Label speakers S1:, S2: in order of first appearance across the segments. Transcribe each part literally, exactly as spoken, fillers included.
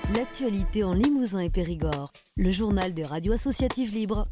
S1: L'actualité en Limousin et Périgord. Le journal des radios associatives libres.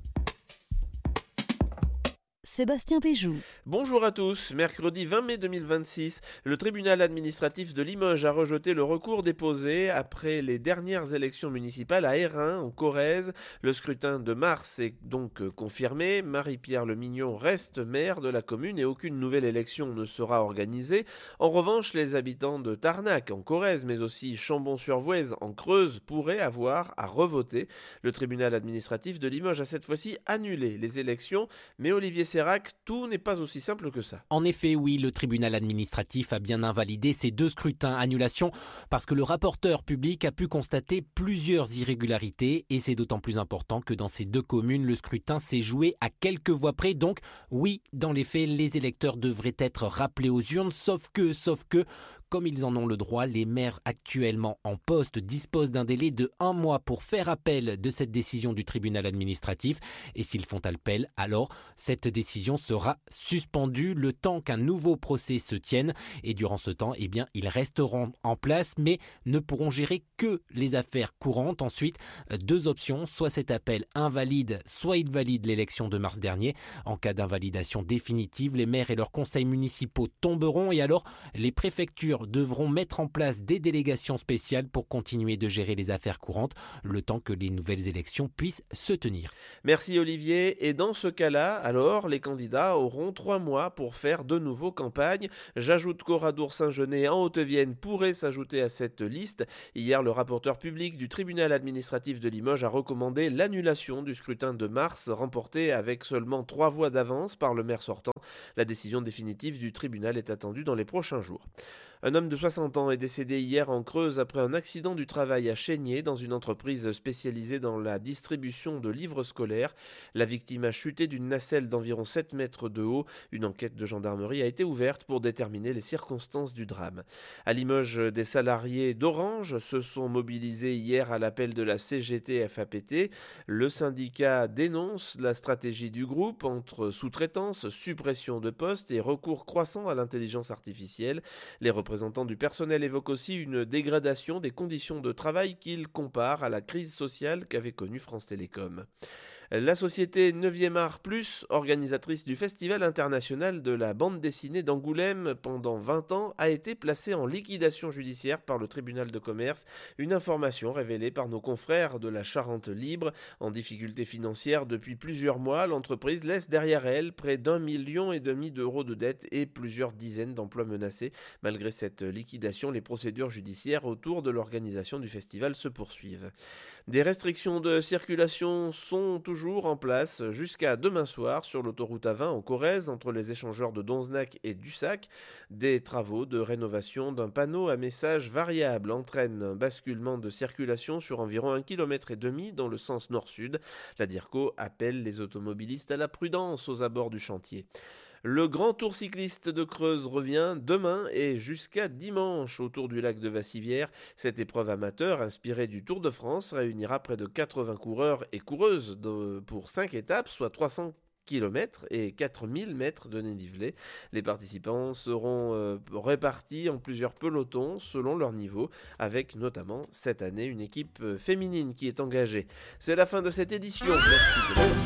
S1: Sébastien Péjou.
S2: Bonjour à tous. Mercredi vingt mai deux mille vingt-six, le tribunal administratif de Limoges a rejeté le recours déposé après les dernières élections municipales à Hérin, en Corrèze. Le scrutin de mars est donc confirmé. Marie-Pierre Lemignon reste maire de la commune et aucune nouvelle élection ne sera organisée. En revanche, les habitants de Tarnac, en Corrèze, mais aussi Chambon-sur-Voueize, en Creuse, pourraient avoir à revoter. Le tribunal administratif de Limoges a cette fois-ci annulé les élections, mais Olivier Serrac, tout n'est pas aussi simple que ça.
S3: En effet, oui, le tribunal administratif a bien invalidé ces deux scrutins annulations parce que le rapporteur public a pu constater plusieurs irrégularités et c'est d'autant plus important que dans ces deux communes, le scrutin s'est joué à quelques voix près. Donc oui, dans les faits, les électeurs devraient être rappelés aux urnes, sauf que, sauf que, comme ils en ont le droit, les maires actuellement en poste disposent d'un délai de un mois pour faire appel de cette décision du tribunal administratif. Et s'ils font appel, alors cette décision sera suspendue le temps qu'un nouveau procès se tienne. Et durant ce temps, eh bien, ils resteront en place, mais ne pourront gérer que les affaires courantes. Ensuite, deux options, soit cet appel invalide, soit il valide l'élection de mars dernier. En cas d'invalidation définitive, les maires et leurs conseils municipaux tomberont et alors les préfectures devront mettre en place des délégations spéciales pour continuer de gérer les affaires courantes, le temps que les nouvelles élections puissent se tenir.
S2: Merci Olivier. Et dans ce cas-là, alors, les candidats auront trois mois pour faire de nouveau campagne. J'ajoute qu'Oradour-Saint-Genès en Haute-Vienne pourrait s'ajouter à cette liste. Hier, le rapporteur public du tribunal administratif de Limoges a recommandé l'annulation du scrutin de mars, remporté avec seulement trois voix d'avance par le maire sortant. La décision définitive du tribunal est attendue dans les prochains jours. Un homme de soixante ans est décédé hier en Creuse après un accident du travail à Chénier dans une entreprise spécialisée dans la distribution de livres scolaires. La victime a chuté d'une nacelle d'environ sept mètres de haut. Une enquête de gendarmerie a été ouverte pour déterminer les circonstances du drame. À Limoges, des salariés d'Orange se sont mobilisés hier à l'appel de la C G T F A P T. Le syndicat dénonce la stratégie du groupe entre sous-traitance, suppression de postes et recours croissant à l'intelligence artificielle. Les Les représentants du personnel évoquent aussi une dégradation des conditions de travail qu'ils comparent à la crise sociale qu'avait connue France Télécom. La société neuvième Art Plus, organisatrice du Festival international de la bande dessinée d'Angoulême pendant vingt ans, a été placée en liquidation judiciaire par le tribunal de commerce. Une information révélée par nos confrères de la Charente Libre. En difficulté financière depuis plusieurs mois, l'entreprise laisse derrière elle près d'un million et demi d'euros de dettes et plusieurs dizaines d'emplois menacés. Malgré cette liquidation, les procédures judiciaires autour de l'organisation du festival se poursuivent. Des restrictions de circulation sont toujours en place jusqu'à demain soir sur l'autoroute A vingt en Corrèze entre les échangeurs de Donzenac et Dussac. Des travaux de rénovation d'un panneau à message variable entraînent un basculement de circulation sur environ un kilomètre et demi dans le sens nord-sud. La DIRCO appelle les automobilistes à la prudence aux abords du chantier. Le grand tour cycliste de Creuse revient demain et jusqu'à dimanche autour du lac de Vassivière. Cette épreuve amateur, inspirée du Tour de France, réunira près de quatre-vingts coureurs et coureuses de, pour cinq étapes, soit trois cents kilomètres et quatre mille mètres de dénivelé. Les participants seront euh, répartis en plusieurs pelotons selon leur niveau, avec notamment cette année une équipe féminine qui est engagée. C'est la fin de cette édition. Merci.